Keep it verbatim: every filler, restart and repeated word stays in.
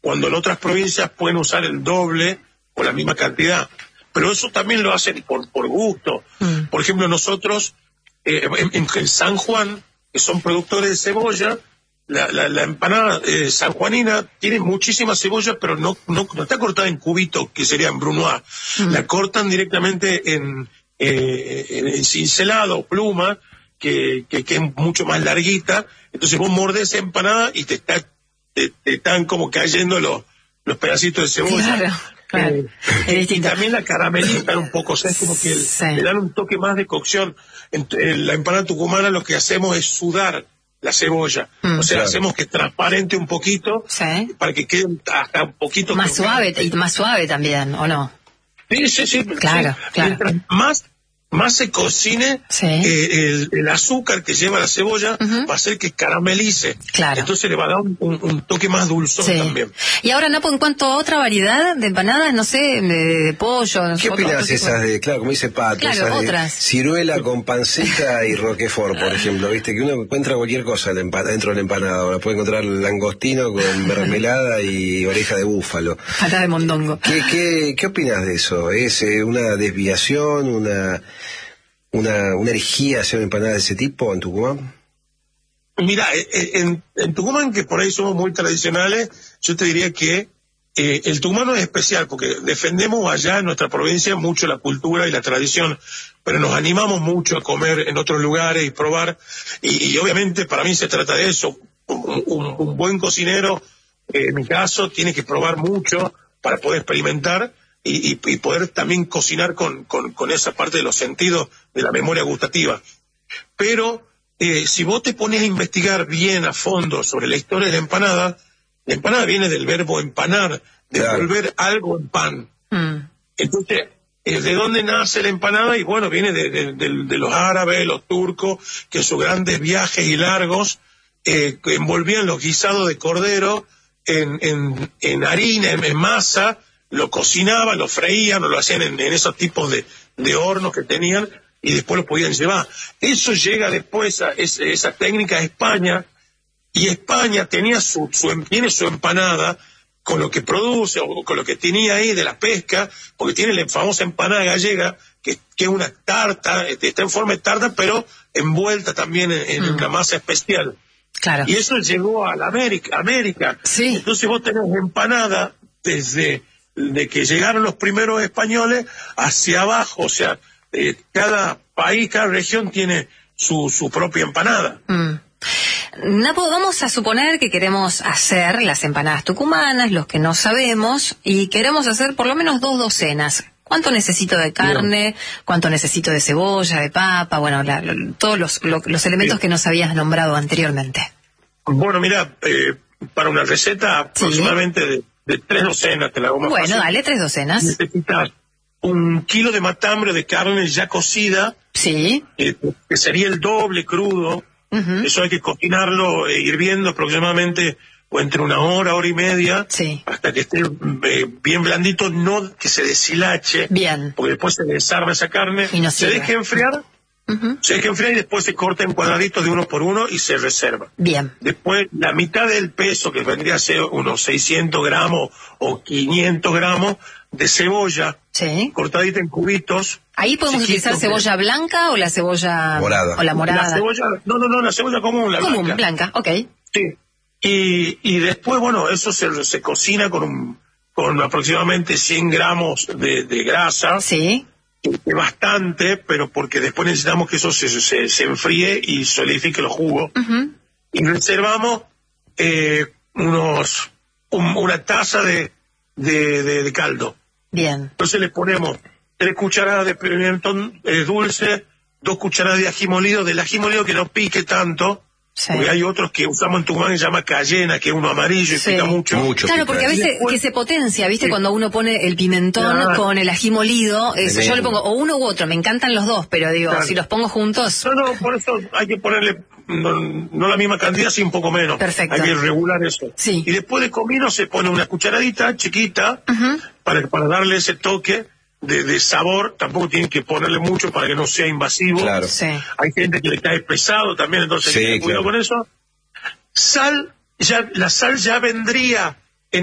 cuando en otras provincias pueden usar el doble o la misma cantidad. Pero eso también lo hacen por, por gusto. Mm. Por ejemplo, nosotros, eh, en, en San Juan, que son productores de cebolla, la, la, la empanada eh, sanjuanina tiene muchísimas cebollas, pero no, no, no está cortada en cubitos, que serían brunoise. Mm. La cortan directamente en, eh, en cincelado, pluma, que, que, que es mucho más larguita. Entonces vos mordés esa empanada y te, está, te, te están como cayendo los, los pedacitos de cebolla. Claro. Claro. Eh, y también la caramelizan un poco, o sea, es como que sí. le dan un toque más de cocción. En, en la empanada tucumana lo que hacemos es sudar la cebolla, mm, o sea, claro. hacemos que transparente un poquito, sí. para que quede hasta un poquito más suave, y más suave también, ¿o no? Sí, sí, sí. Claro, sí. claro. Mientras más más se cocine, sí. eh, el, el azúcar que lleva la cebolla uh-huh. va a hacer que caramelice. Claro. Entonces le va a dar un, un, un toque más dulzón sí. también. Y ahora, Napo, en cuanto a otra variedad de empanadas, no sé, de, de pollo... No sé, ¿Qué opinas esas de, claro, como dice Pato, claro, esas otras. de ciruela con panceta y roquefort, por ejemplo? Viste que uno encuentra cualquier cosa dentro de la empanada. Ahora puede encontrar langostino con mermelada y oreja de búfalo. Patada de mondongo. ¿Qué, qué, qué opinas de eso? ¿Es eh, una desviación, una... Una, una herejía hacer una empanada de ese tipo en Tucumán? Mira, en, en Tucumán, que por ahí somos muy tradicionales, yo te diría que eh, el tucumano es especial, porque defendemos allá en nuestra provincia mucho la cultura y la tradición, pero nos animamos mucho a comer en otros lugares y probar, y, y obviamente para mí se trata de eso. Un, un, un buen cocinero, eh, en mi caso, tiene que probar mucho para poder experimentar, Y, y, y poder también cocinar con, con, con esa parte de los sentidos de la memoria gustativa. Pero eh, si vos te pones a investigar bien a fondo sobre la historia de la empanada, la empanada viene del verbo empanar, de claro. volver algo en pan. Mm. Entonces, eh, ¿de dónde nace la empanada? Y bueno, viene de, de, de, de los árabes, los turcos, que en sus grandes viajes y largos eh, envolvían los guisados de cordero en, en, en harina, en, en masa, lo cocinaban, lo freían o lo hacían en, en esos tipos de, de hornos que tenían y después lo podían llevar. Eso llega después, a esa, esa técnica a España, y España tenía su, su, tiene su empanada con lo que produce o con lo que tenía ahí de la pesca, porque tiene la famosa empanada gallega, que, que es una tarta, está en forma de tarta, pero envuelta también en, en mm. una masa especial. Claro. Y eso llegó a la América. América. Sí. Entonces vos tenés empanada desde... de que llegaron los primeros españoles hacia abajo, o sea, eh, cada país, cada región tiene su, su propia empanada. Mm. Napo, vamos a suponer que queremos hacer las empanadas tucumanas, los que no sabemos, y queremos hacer por lo menos dos docenas. ¿Cuánto necesito de carne? Bien. ¿Cuánto necesito de cebolla, de papa? Bueno, la, la, todos los, lo, los elementos Bien. que nos habías nombrado anteriormente. Bueno, mira, eh, para una receta aproximadamente ¿Sí? de de tres docenas, te la hago más Bueno, fácil. dale, tres docenas. Necesitas un kilo de matambre de carne ya cocida. Sí. Eh, que sería el doble crudo. Uh-huh. Eso hay que cocinarlo eh, hirviendo aproximadamente o entre una hora, hora y media. Sí. Hasta que esté eh, bien blandito, no que se deshilache. Bien. Porque después se desarma esa carne. Y no se deja enfriar. Uh-huh. Se deja enfriar y después se corta en cuadraditos de uno por uno y se reserva. Bien. Después, la mitad del peso, que vendría a ser unos seiscientos gramos o quinientos gramos de cebolla, sí. cortadita en cubitos. ¿Ahí podemos utilizar cebolla que... blanca o la cebolla morada? O la morada. La cebolla, no, no, no, la cebolla común, la común, blanca. blanca, ok. Sí. Y, y después, bueno, eso se, se cocina con, un, con aproximadamente cien gramos de, de grasa. Sí. Bastante, pero porque después necesitamos que eso se, se, se enfríe y solidifique los jugos. Uh-huh. Y reservamos eh, unos un, una taza de, de, de, de caldo. Bien. Entonces le ponemos tres cucharadas de pimentón eh, dulce, dos cucharadas de ají molido, del ají molido que no pique tanto. Sí. Porque hay otros que usamos en Tucumán que se llama cayena, que es uno amarillo y sí. pica mucho. mucho claro, pica. porque a veces después, que se potencia, ¿viste? Sí. Cuando uno pone el pimentón claro. con el ají molido, eso, yo le pongo o uno u otro, me encantan los dos, pero digo, claro. si los pongo juntos... No, no, por eso hay que ponerle, no, no la misma cantidad, sí un poco menos. Perfecto. Hay que regular eso. Sí. Y después de comino se pone una cucharadita chiquita uh-huh. para, para darle ese toque de, de sabor. Tampoco tienen que ponerle mucho para que no sea invasivo. Claro. Sí. Hay gente que le cae pesado también, entonces sí, hay que tener cuidado claro. con eso. Sal, ya, la sal ya vendría